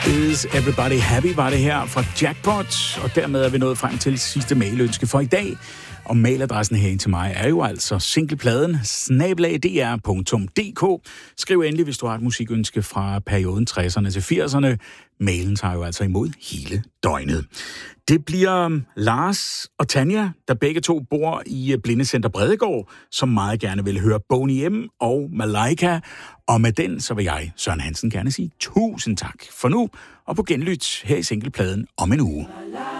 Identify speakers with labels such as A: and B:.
A: Is Everybody Happy var det her fra Jackpot, og dermed er vi nået frem til sidste mailønske for i dag. Og mailadressen herinde til mig er jo altså singlepladen@dr.dk. Skriv endelig, hvis du har et musikønske fra perioden 60'erne til 80'erne. Mailen tager jo altså imod hele døgnet. Det bliver Lars og Tanja, der begge to bor i Blindecenter Bredegård, som meget gerne vil høre Boney M. og Malaika. Og med den, så vil jeg, Søren Hansen, gerne sige tusind tak for nu, og på genlyt her i Singlepladen om en uge.